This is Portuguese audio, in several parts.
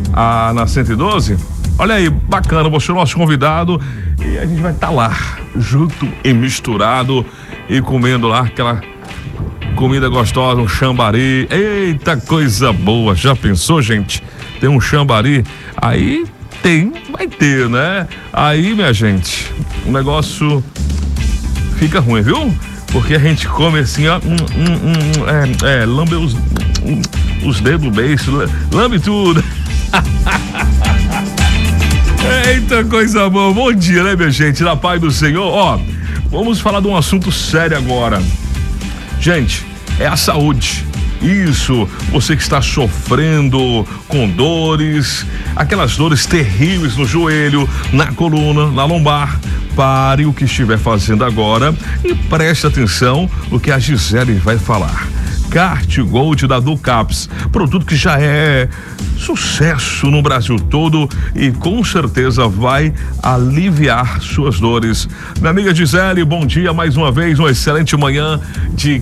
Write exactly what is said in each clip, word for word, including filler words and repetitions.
a, na cento e doze. Olha aí, bacana, você é o nosso convidado e a gente vai estar tá lá, junto e misturado e comendo lá aquela comida gostosa, um chambari. Eita, coisa boa, já pensou, gente? Tem um chambari, aí tem, vai ter, né? Aí, minha gente, o negócio fica ruim, viu? Porque a gente come assim, ó, hum, hum, hum, é, é, lambe os, hum, os dedos do beijo, lambe tudo. Eita, coisa boa. Bom dia, né, minha gente? Na paz do Senhor. Ó, vamos falar de um assunto sério agora. Gente, é a saúde. Isso, você que está sofrendo com dores, aquelas dores terríveis no joelho, na coluna, na lombar, pare o que estiver fazendo agora e preste atenção no que a Gisele vai falar. CartGold da Ducaps, produto que já é sucesso no Brasil todo e com certeza vai aliviar suas dores. Minha amiga Gisele, bom dia mais uma vez, uma excelente manhã de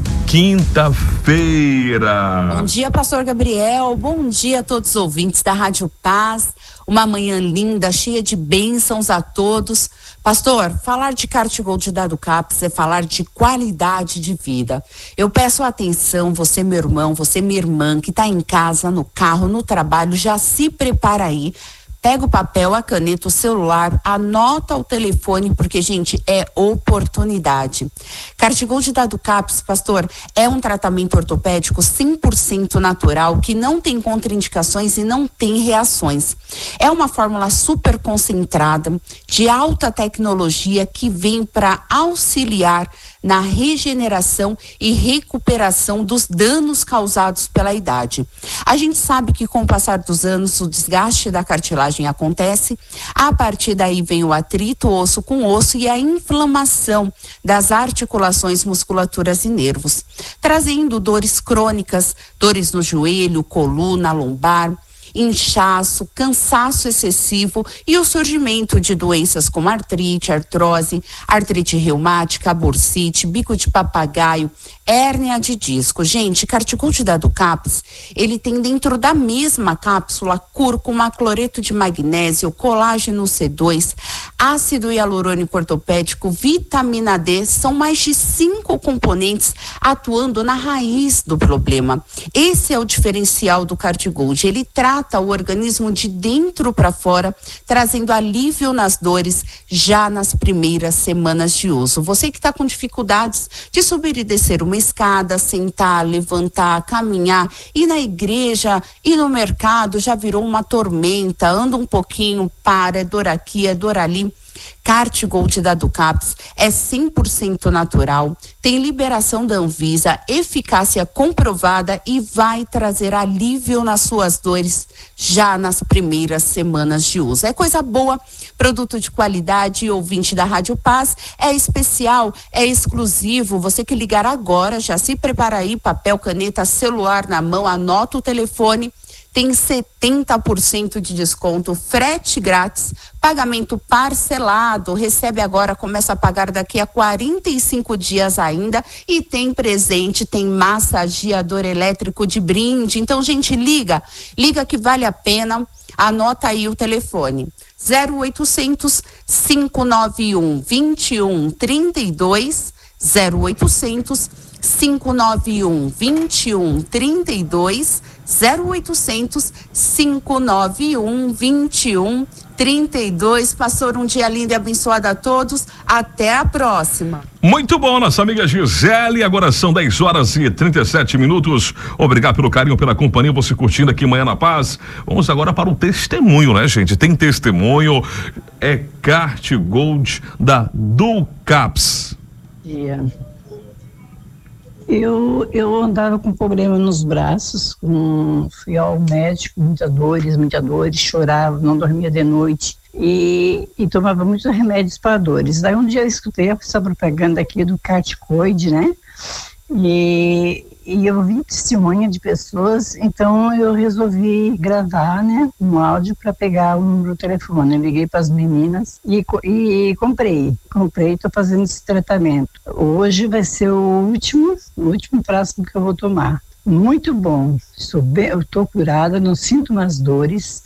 quinta-feira. Bom dia, pastor Gabriel, bom dia a todos os ouvintes da Rádio Paz, uma manhã linda, cheia de bênçãos a todos. Pastor, falar de CartGold da Ducaps é falar de qualidade de vida. Eu peço atenção, você meu irmão, você minha irmã, que está em casa, no carro, no trabalho, já se prepara aí. Pega o papel, a caneta, o celular, anota o telefone, porque, gente, é oportunidade. CartGold da Ducaps, pastor, é um tratamento ortopédico cem por cento natural, que não tem contraindicações e não tem reações. É uma fórmula super concentrada, de alta tecnologia, que vem para auxiliar na regeneração e recuperação dos danos causados pela idade. A gente sabe que com o passar dos anos o desgaste da cartilagem acontece, a partir daí vem o atrito osso com osso e a inflamação das articulações, musculaturas e nervos, trazendo dores crônicas, dores no joelho, coluna, lombar, inchaço, cansaço excessivo e o surgimento de doenças como artrite, artrose, artrite reumática, bursite, bico de papagaio, hérnia de disco. Gente, CartGold da Ducaps, ele tem dentro da mesma cápsula cúrcuma, cloreto de magnésio, colágeno C dois, ácido hialurônico ortopédico, vitamina D, são mais de cinco componentes atuando na raiz do problema. Esse é o diferencial do CartGold, ele trata o organismo de dentro para fora, trazendo alívio nas dores já nas primeiras semanas de uso. Você que está com dificuldades de subir e descer uma escada, sentar, levantar, caminhar, ir na igreja, ir no mercado, já virou uma tormenta, anda um pouquinho, para, é dor aqui, é dor ali. CartGold da Ducaps é cem por cento natural, tem liberação da Anvisa, eficácia comprovada e vai trazer alívio nas suas dores já nas primeiras semanas de uso. É coisa boa, produto de qualidade, ouvinte da Rádio Paz, é especial, é exclusivo. Você que ligar agora, já se prepara aí, papel, caneta, celular na mão, anota o telefone. Tem setenta por cento de desconto, frete grátis, pagamento parcelado, recebe agora, começa a pagar daqui a quarenta e cinco dias ainda e tem presente, tem massageador elétrico de brinde. Então, gente, liga, liga que vale a pena, anota aí o telefone, zero oitocentos, cinco nove um, dois um três dois, zero oitocentos, cinco nove um, dois um três dois, zero oitocentos, cinco nove um, dois um três dois. Pastor, um dia lindo e abençoado a todos. Até a próxima. Muito bom, nossa amiga Gisele. Agora são dez horas e trinta e sete minutos. Obrigado pelo carinho, pela companhia, você curtindo aqui Manhã na Paz. Vamos agora para o testemunho, né, gente? Tem testemunho. É CartGold da Ducaps. Yeah. Eu, eu andava com problema nos braços, com, fui ao médico, muitas dores, muitas dores, chorava, não dormia de noite e, e tomava muitos remédios para dores. Daí um dia eu escutei essa propaganda aqui do CartGold, né? E, e eu vi testemunha de pessoas, então eu resolvi gravar, né, um áudio para pegar o número do telefone. Eu liguei para as meninas e, e comprei, comprei, estou fazendo esse tratamento. Hoje vai ser o último, o último próximo que eu vou tomar. Muito bom, estou bem, eu estou curada, não sinto mais dores,